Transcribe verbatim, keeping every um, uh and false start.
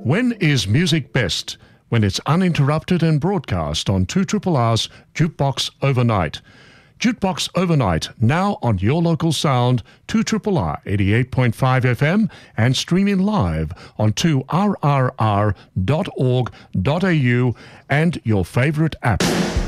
When is music best? When it's uninterrupted and broadcast on two R R R's Jukebox Overnight. Jukebox Overnight, now on your local sound, two R R R eighty-eight point five F M and streaming live on two R R R dot org dot A U and your favourite app.